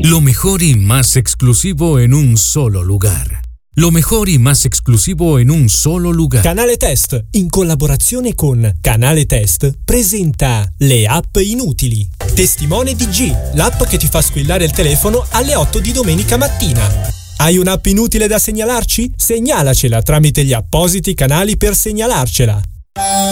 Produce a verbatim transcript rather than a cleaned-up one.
Lo mejor y más exclusivo en un solo lugar. Lo mejor y más exclusivo en un solo lugar. Canale Test, in collaborazione con Canale Test, presenta Le app inutili. Testimone di G, l'app che ti fa squillare il telefono alle otto di domenica mattina. Hai un'app inutile da segnalarci? Segnalacela tramite gli appositi canali per segnalarcela.